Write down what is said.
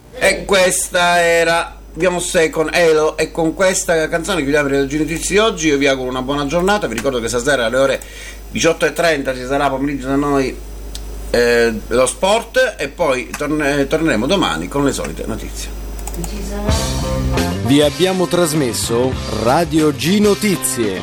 E questa era Abbiamo Sei con Elo, e con questa canzone chiudiamo le notizie di oggi. Io vi auguro una buona giornata, vi ricordo che stasera alle ore 18:30 ci sarà pomeriggio da noi lo sport, e poi torneremo domani con le solite notizie. Vi abbiamo trasmesso Radio G Notizie.